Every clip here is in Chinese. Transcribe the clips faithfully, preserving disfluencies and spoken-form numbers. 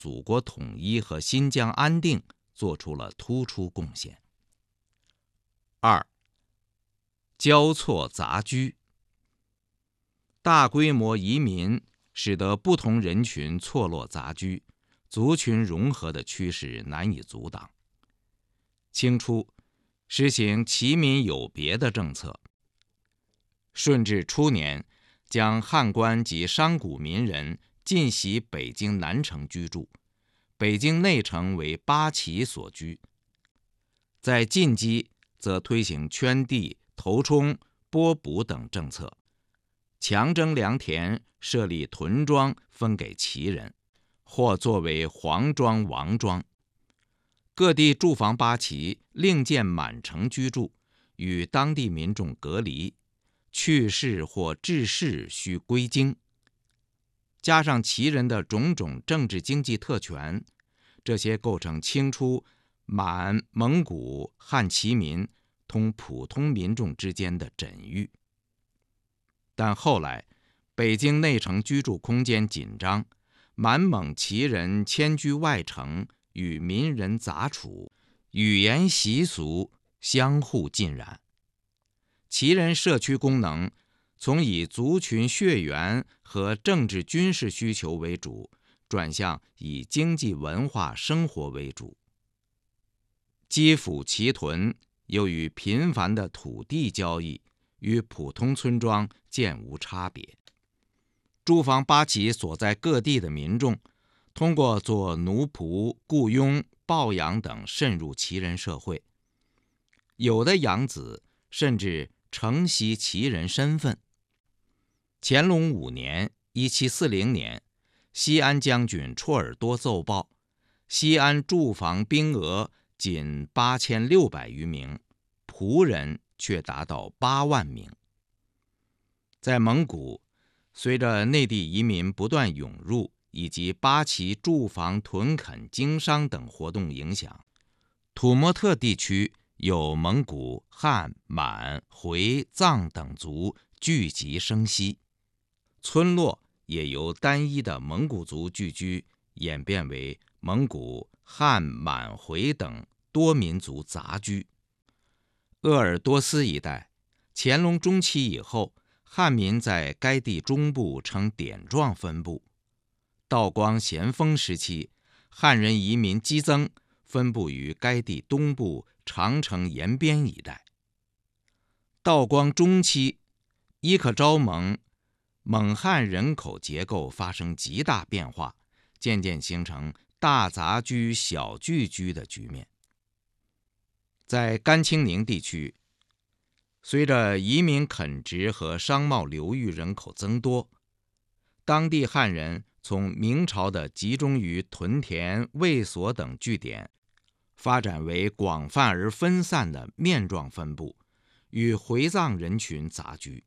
祖国统一和新疆安定做出了突出贡献。二、交错杂居。大规模移民使得不同人群错落杂居，族群融合的趋势难以阻挡。清初实行齐民有别的政策，顺治初年将汉官及商贾民人尽徙北京南城居住，北京内城为八旗所居。在晋冀则推行圈地、头冲、拨补等政策，强征良田，设立屯庄分给旗人，或作为皇庄、王庄。各地驻防八旗另建满城居住，与当地民众隔离，去世或致仕需归京。加上旗人的种种政治经济特权，这些构成清初满、蒙古、汉旗民同普通民众之间的枕域。但后来北京内城居住空间紧张，满蒙旗人迁居外城，与民人杂处，语言习俗相互浸染。旗人社区功能从以族群血缘和政治军事需求为主，转向以经济文化生活为主。基辅旗屯由于频繁的土地交易，与普通村庄渐无差别。驻防八旗所在各地的民众，通过做奴仆、雇佣、抱养等渗入旗人社会，有的养子甚至承袭旗人身份。乾隆五年一七四零年，西安将军绰尔多奏报，西安驻防兵额仅八千六百余名，仆人却达到八万名。在蒙古，随着内地移民不断涌入，以及八旗驻防屯垦经商等活动影响，土默特地区有蒙古、汉、满、回、藏等族聚集生息，村落也由单一的蒙古族聚居演变为蒙古、汉、满、回等多民族杂居。鄂尔多斯一带，乾隆中期以后，汉民在该地中部呈点状分布。道光咸丰时期，汉人移民激增，分布于该地东部长城沿边一带。道光中期，伊克昭盟蒙汉人口结构发生极大变化，渐渐形成大杂居、小聚居的局面。在甘青宁地区，随着移民垦殖和商贸流域人口增多，当地汉人从明朝的集中于屯田、卫所等据点，发展为广泛而分散的面状分布，与回藏人群杂居。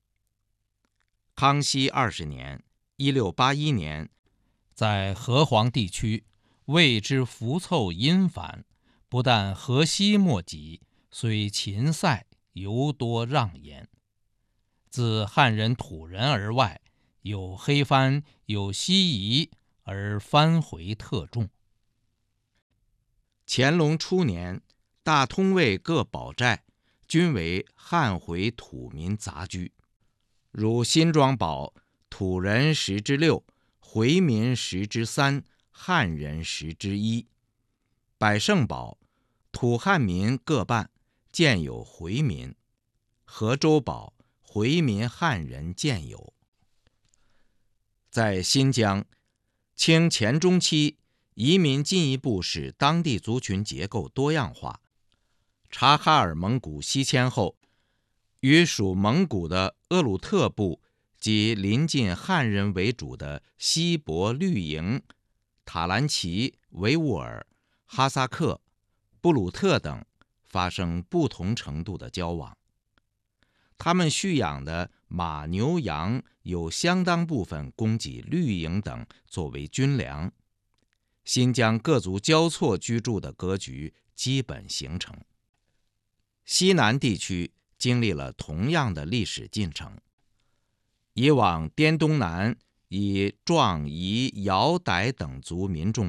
康熙二十年（一六八一年），在河湟地区，谓之浮凑阴繁，不但河西莫及，虽秦塞尤多让焉。自汉人土人而外，有黑番，有西夷，而番回特重。乾隆初年，大通卫各保寨均为汉回土民杂居，如新庄堡，土人十之六，回民十之三，汉人十之一。百盛堡，土汉民各半，建有回民。河州堡，回民汉人建有。在新疆，清前中期移民进一步使当地族群结构多样化。察哈尔蒙古西迁后，与属蒙古的鄂鲁特部及临近汉人为主的锡伯绿营、塔兰奇、维吾尔、哈萨克、布鲁特等发生不同程度的交往。他们蓄养的马、牛、羊有相当部分供给绿营等作为军粮。新疆各族交错居住的格局基本形成。西南地区经历了同样的历史进程。以往滇东南以壮夷、瑶傣等族民众